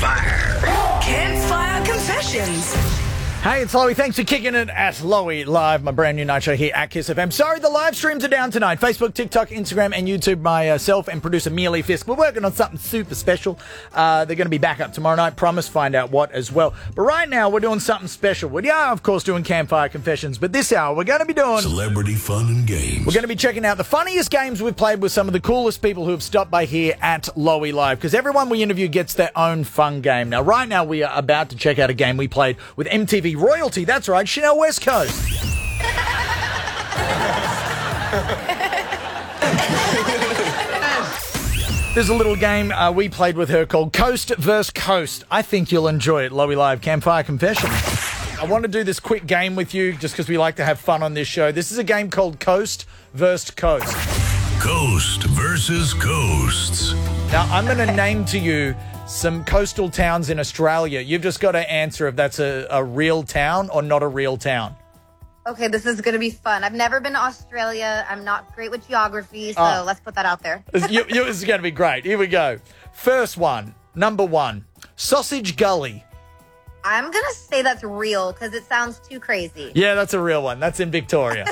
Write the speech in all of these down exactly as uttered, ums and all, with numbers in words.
Campfire. Campfire Confessions. Hey, it's Loey. Thanks for kicking it at Loey Live, my brand new night show here at Kiss F M. Sorry, the live streams are down tonight. Facebook, TikTok, Instagram, and YouTube. Myself and producer Mealy Fisk. We're working on something super special. Uh, they're going to be back up tomorrow night. Promise, find out what as well. But right now, we're doing something special. We are, of course, doing Campfire Confessions. But this hour, we're going to be doing Celebrity Fun and Games. We're going to be checking out the funniest games we've played with some of the coolest people who have stopped by here at Loey Live. Because everyone we interview gets their own fun game. Now, right now, we are about to check out a game we played with M T V royalty. That's right. Chanel West Coast. There's a little game uh, we played with her called Coast versus Coast. I think you'll enjoy it. Loey Live Campfire Confessions. I want to do this quick game with you just because we like to have fun on this show. This is a game called Coast versus Coast. Coast versus Coasts. Now, I'm going to name to you some coastal towns in Australia. You've just got to answer if that's a, a real town or not a real town. Okay, this is going to be fun. I've never been to Australia. I'm not great with geography, so Oh. let's put that out there. you, you, this is going to be great. Here we go. First one, number one, Sausage Gully. I'm going to say that's real because it sounds too crazy. Yeah, that's a real one. That's in Victoria.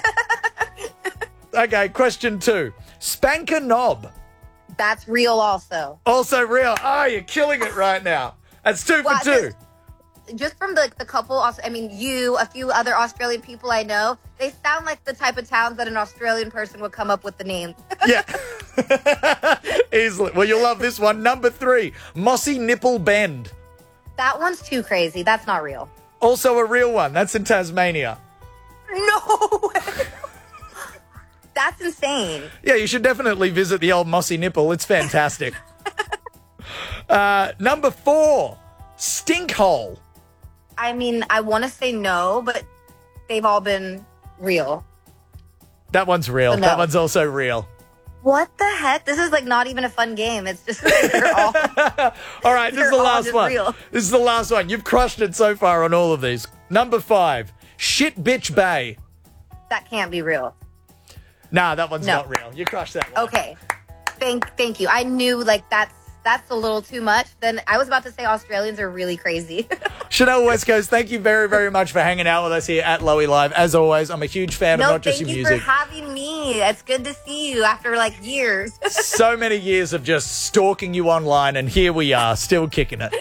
Okay, question two, Spanker Knob. That's real also. Also real. Oh, you're killing it right now. That's two Well, for two. Just, just from the, the couple, Aus- I mean, you, a few other Australian people I know, they sound like the type of towns that an Australian person would come up with the name. Yeah. Easily. Well, you'll love this one. Number three, Mossy Nipple Bend. That one's too crazy. That's not real. Also a real one. That's in Tasmania. No way. That's insane. Yeah, you should definitely visit the old Mossy Nipple. It's fantastic. uh, number four, Stinkhole. I mean, I want to say no, but they've all been real. That one's real. So no. That one's also real. What the heck? This is like not even a fun game. It's just like they're all. All right, this is They're the all last just one. real. This is the last one. You've crushed it so far on all of these. Number five, Shit Bitch Bay. That can't be real. Nah, that one's No. not real. You crushed that one. Okay. Thank thank you. I knew like that's that's a little too much. Then I was about to say Australians are really crazy. Chanel West Coast, thank you very, very much for hanging out with us here at Loey Live. As always, I'm a huge fan no, of not just thank your you music. for having me. It's good to see you after like years. So many years of just stalking you online, and here we are, still kicking it.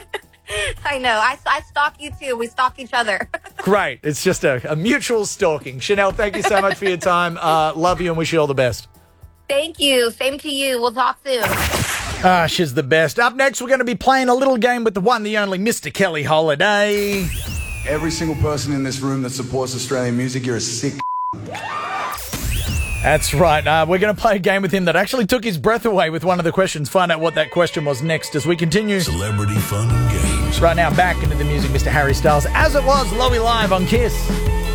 I know. I, I stalk you too. We stalk each other. Great. It's just a, a mutual stalking. Chanel, thank you so much for your time. Uh, love you and wish you all the best. Thank you. Same to you. We'll talk soon. Ah, she's the best. Up next, we're going to be playing a little game with the one, the only Mister Kelly Holiday. Every single person in this room that supports Australian music, you're a sick. That's right. Uh, we're going to play a game with him that actually took his breath away with one of the questions. Find out what that question was next as we continue. Celebrity Fun and Games. Right now, back into the music, Mister Harry Styles. As it was, Loey Live on Kiss.